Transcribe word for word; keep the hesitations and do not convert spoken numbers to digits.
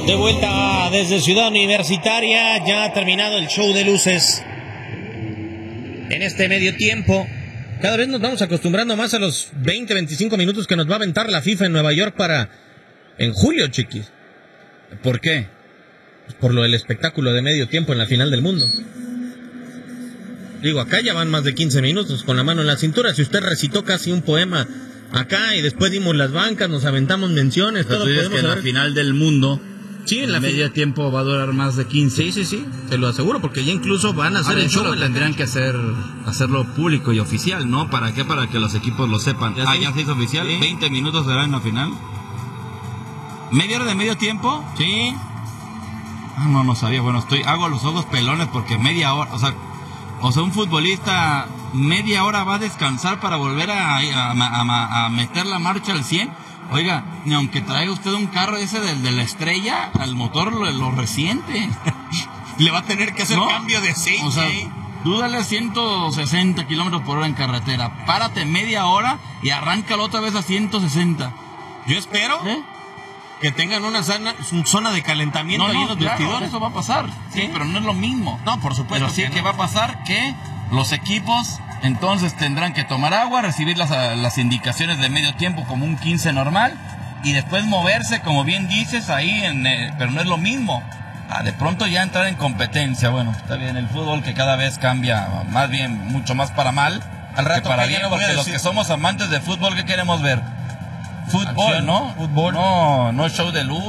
De vuelta desde Ciudad Universitaria, ya ha terminado el show de luces en este medio tiempo. Cada vez nos vamos acostumbrando más a los veinte, veinticinco minutos que nos va a aventar la FIFA en Nueva York para en julio, chiquis. ¿Por qué? Por lo del espectáculo de medio tiempo en la final del mundo. Digo, acá ya van más de quince minutos con la mano en la cintura. Si usted recitó casi un poema acá y después dimos las bancas, nos aventamos menciones, todo. Tú dices que en la final del mundo, sí, en la medio fi- tiempo va a durar más de quince. Sí, sí, sí, te lo aseguro, porque ya incluso van a hacer Ahora, el eso show. lo en la- tendrían que hacer hacerlo público y oficial, ¿no? ¿Para qué? Para que los equipos lo sepan. Ya Ah, sí. ya se hizo oficial. Sí. veinte minutos será en la final. ¿Media hora de medio tiempo? Sí. Ah, no, no sabía. Bueno, estoy hago los ojos pelones porque media hora, o sea, o sea, un futbolista media hora va a descansar para volver a, a, a, a meter la marcha al cien. Oiga, ni aunque traiga usted un carro ese del de la estrella, al motor lo, lo resiente. Le va a tener que hacer ¿No? cambio de aceite. O sea, dúdale a ciento sesenta kilómetros por hora en carretera. Párate media hora y arráncalo otra vez a ciento sesenta. Yo espero ¿Eh? que tengan una zona, una zona de calentamiento No, ahí en no, los claro, vestidores. eso va a pasar. Sí, ¿Sí? pero no es lo mismo. No, por supuesto. Pero sí que que no. va a pasar que los equipos entonces tendrán que tomar agua, recibir las, las indicaciones de medio tiempo como un quince normal y después moverse, como bien dices, ahí, en, eh, pero no es lo mismo. Ah, de pronto ya entrar en competencia. Bueno, está bien, el fútbol que cada vez cambia, más bien, mucho más para mal Al rato que para que bien, ya no voy a porque los decir- que somos amantes de fútbol, ¿qué queremos ver? Fútbol, Acción, ¿no? fútbol. No, no show de luz.